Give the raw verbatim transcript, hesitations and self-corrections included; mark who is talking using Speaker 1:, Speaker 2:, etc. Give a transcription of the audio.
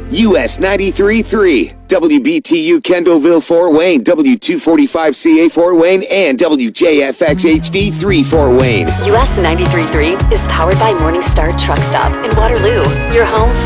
Speaker 1: U S ninety-three point three, W B T U Kendallville, Fort Wayne, W two forty-five C A Fort Wayne, and W J F X H D three Fort Wayne.
Speaker 2: U S ninety-three point three is powered by Morningstar Truck Stop in Waterloo, your home for